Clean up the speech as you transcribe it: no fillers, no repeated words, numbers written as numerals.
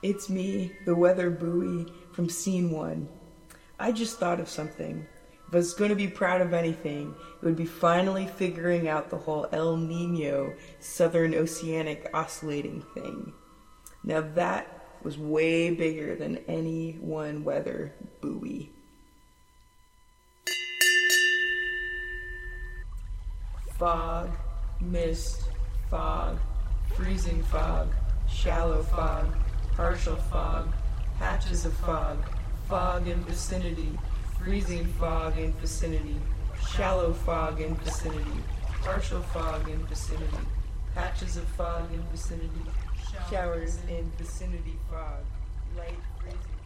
It's me, the weather buoy from Scene 1. I just thought of something. If I was going to be proud of anything, it would be finally figuring out the whole El Nino Southern Oceanic oscillating thing. Now that was way bigger than any one weather buoy. Fog, mist, fog, freezing fog, shallow fog, partial fog, patches of fog, fog in vicinity, freezing fog in vicinity, shallow fog in vicinity, partial fog in vicinity, patches of fog in vicinity, showers in vicinity fog, light freezing.